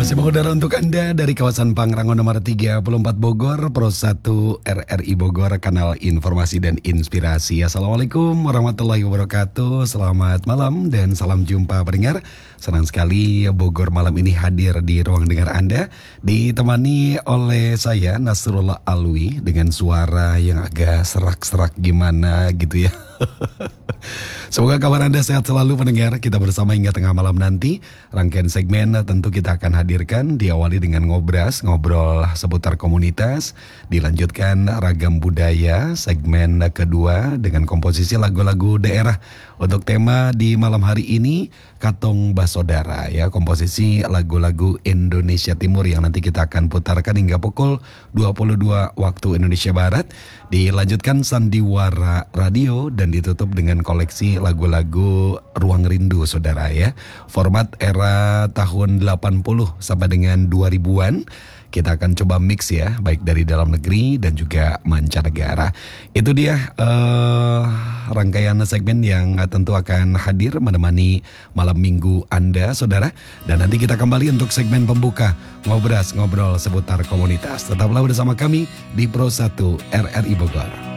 Masih mengudara untuk Anda dari kawasan Pangrango nomor 34 Bogor, Pro 1 RRI Bogor, kanal informasi dan inspirasi. Assalamualaikum warahmatullahi wabarakatuh. Selamat malam dan salam jumpa pendengar. Senang sekali Bogor malam ini hadir di ruang dengar Anda, ditemani oleh saya Nasrullah Alwi dengan suara yang agak serak-serak gimana gitu ya. Semoga kabar Anda sehat selalu pendengar. Kita bersama hingga tengah malam nanti. Rangkaian segmen tentu kita akan hadirkan, diawali dengan ngobras, ngobrol seputar komunitas, dilanjutkan ragam budaya, segmen kedua dengan komposisi lagu-lagu daerah. Untuk tema di malam hari ini, Katong Basodara ya, komposisi lagu-lagu Indonesia Timur yang nanti kita akan putarkan hingga pukul 22 waktu Indonesia Barat. Dilanjutkan Sandiwara Radio dan ditutup dengan koleksi lagu-lagu Ruang Rindu saudara ya. Format era tahun 80 sampai dengan 2000-an. Kita akan coba mix ya, baik dari dalam negeri dan juga mancanegara. Itu dia rangkaian segmen yang tentu akan hadir menemani malam minggu Anda saudara. Dan nanti kita kembali untuk segmen pembuka, ngobras ngobrol seputar komunitas. Tetaplah bersama kami di Pro 1 RRI Bogor.